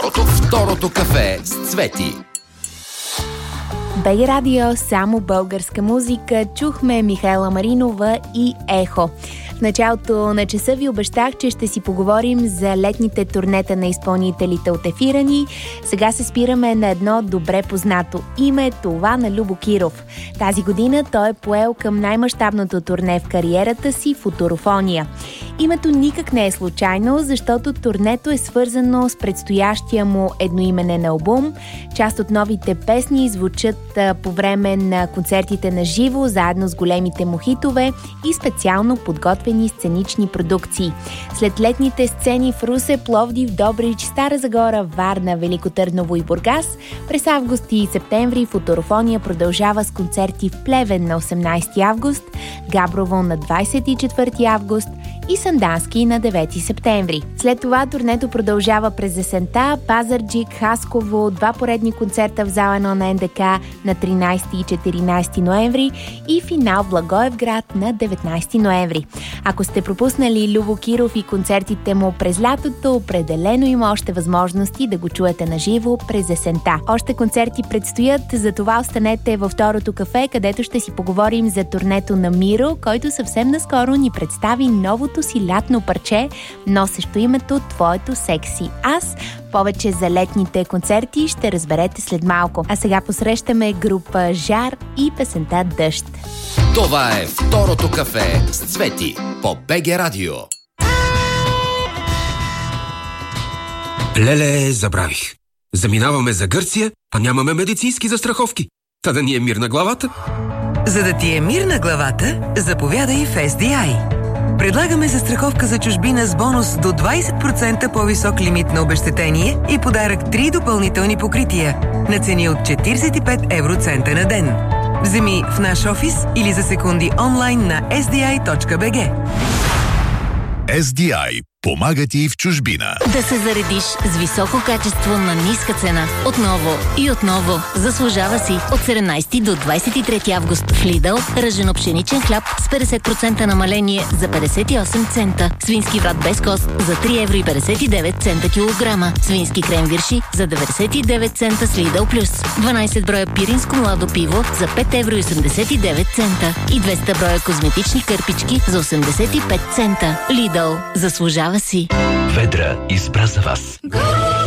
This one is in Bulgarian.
Второто кафе с Цвети. БГ Радио, само българска музика. Чухме Михайла Маринова и Ехо. В началото на часа ви обещах, че ще си поговорим за летните турнета на изпълнителите от ефира ни. Сега се спираме на едно добре познато име, това на Любо Киров. Тази година той е поел към най-мащабното турне в кариерата си – Футурофония. Името никак не е случайно, защото турнето е свързано с предстоящия му едноименен албум. Част от новите песни звучат по време на концертите на живо, заедно с големите му хитове и специално подготвени сценични продукции. След летните сцени в Русе, Пловдив, Добрич, Стара Загора, Варна, Велико Търново и Бургас, през август и септември Футурофония продължава с концерти в Плевен на 18 август, Габрово на 24 август и Сандански на 9 септември. След това турнето продължава през есента, Пазарджик, Хасково, 2 поредни концерта в зала 1 на НДК на 13 и 14 ноември и финал в Благоевград на 19 ноември. Ако сте пропуснали Любо Киров и концертите му през лятото, определено има още възможности да го чуете на живо през есента. Още концерти предстоят, затова останете във Второто кафе, където ще си поговорим за турнето на Миро, който съвсем наскоро ни представи новото си лятно парче, носещо името Твоето секси аз. Повече за летните концерти ще разберете след малко. А сега посрещаме група Жар и песента Дъжд. Това е Второто кафе с Цвети по БГ Радио. Леле, забравих. Заминаваме за Гърция, а нямаме медицински застраховки. Та да ни е мир на главата. За да ти е мир на главата, заповядай в SDI. Предлагаме застраховка за чужбина с бонус до 20% по-висок лимит на обезщетение и подарък 3 допълнителни покрития на цени от 45 евроцента на ден. Вземи в наш офис или за секунди онлайн на sdi.bg. SDI помага ти в чужбина. Да се заредиш с високо качество на ниска цена. Отново и отново. Заслужава си. От 17 до 23 август в Лидъл ръжено пшеничен хляб с 50% намаление за 58 цента. Свински врат без кост за 3,59 евро килограма. Свински крем-вирши за 99 цента с Лидъл Плюс. 12 броя пиринско младо пиво за 5,89 евро. И 200 броя козметични кърпички за 85 цента. Лидъл. Заслужава си. Ведра избра за вас.